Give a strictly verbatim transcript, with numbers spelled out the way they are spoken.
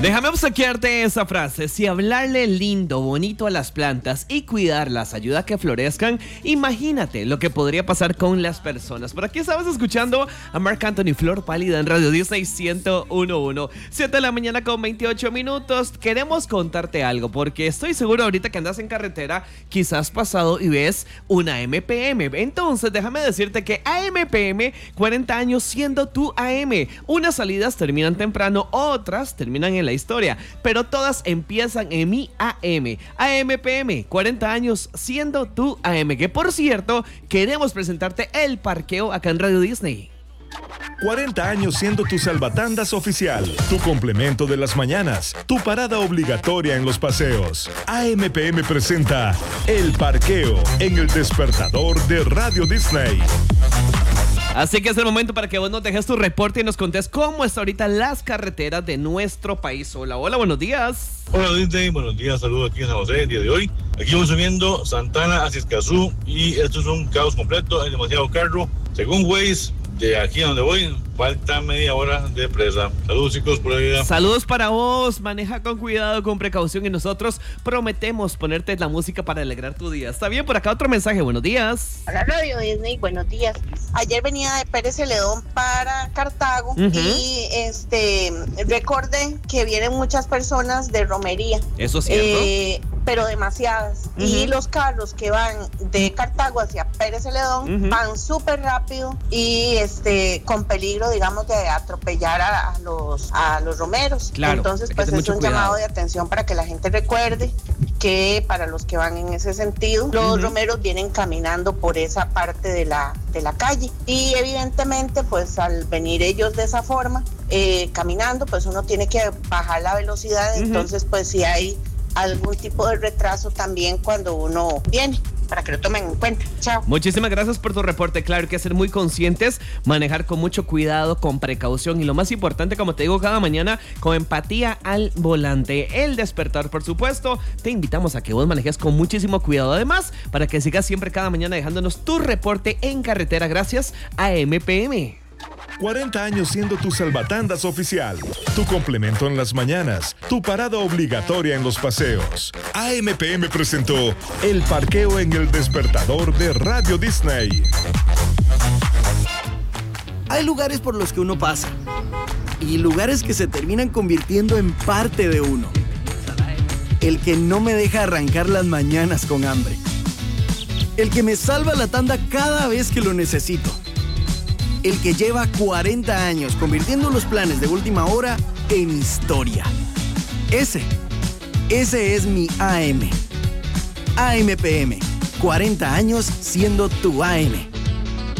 Déjame obsequiarte esa frase. Si hablarle lindo, bonito a las plantas y cuidarlas ayuda a que florezcan, imagínate lo que podría pasar con las personas. Por aquí estabas escuchando a Marc Anthony, Flor Pálida en Radio Disney ciento uno punto uno. siete de la mañana con veintiocho minutos. Queremos contarte algo porque estoy seguro ahorita que andas en carretera, quizás pasado y ves una A M P M. Entonces déjame decirte que A M P M, cuarenta años siendo tu A M. Unas salidas terminan temprano, otras terminan en la historia, pero todas empiezan en mi A M. A M P M, cuarenta años siendo tu A M. Que por cierto, queremos presentarte el parqueo acá en Radio Disney. cuarenta años siendo tu salvatandas oficial, tu complemento de las mañanas, tu parada obligatoria en los paseos. A M P M presenta El Parqueo en el despertador de Radio Disney. Así que es el momento para que vos nos dejes tu reporte y nos contés cómo están ahorita las carreteras de nuestro país. Hola, hola, buenos días. Hola Disney, buenos días, saludos aquí en San José el día de hoy. Aquí vamos subiendo Santana hacia Escazú y esto es un caos completo, hay demasiado carro. Según Waze, de aquí a donde voy, falta media hora de presa. Saludos chicos, por ahí. Saludos para vos, maneja con cuidado, con precaución y nosotros prometemos ponerte la música para alegrar tu día. ¿Está bien? Por acá otro mensaje, buenos días. Hola Radio Disney, buenos días. Ayer venía de Pérez Celedón para Cartago uh-huh. y este recordé que vienen muchas personas de romería. Eso es cierto. Eh, pero demasiadas. Uh-huh. Y los carros que van de Cartago hacia Pérez Celedón uh-huh. van súper rápido y este con peligro, digamos, de atropellar a, a los a los romeros. Claro, entonces, pues es un cuidado. Llamado de atención para que la gente recuerde que para los que van en ese sentido, los uh-huh. romeros vienen caminando por esa parte de la, de la calle. Y evidentemente, pues al venir ellos de esa forma, eh, caminando, pues uno tiene que bajar la velocidad. Uh-huh. Entonces, pues si hay algún tipo de retraso también cuando uno viene, para que lo tomen en cuenta. Chao. Muchísimas gracias por tu reporte. Claro que ser muy conscientes, manejar con mucho cuidado, con precaución y lo más importante, como te digo cada mañana, con empatía al volante. El despertar, por supuesto, te invitamos a que vos manejes con muchísimo cuidado. Además, para que sigas siempre cada mañana dejándonos tu reporte en carretera gracias a M P M. cuarenta años siendo tu salvatandas oficial, tu complemento en las mañanas, tu parada obligatoria en los paseos. A M P M presentó El Parqueo en el despertador de Radio Disney. Hay lugares por los que uno pasa y lugares que se terminan convirtiendo en parte de uno. El que no me deja arrancar las mañanas con hambre. El que me salva la tanda cada vez que lo necesito. El que lleva cuarenta años convirtiendo los planes de última hora en historia. Ese, ese es mi A M. A M P M, cuarenta años siendo tu A M.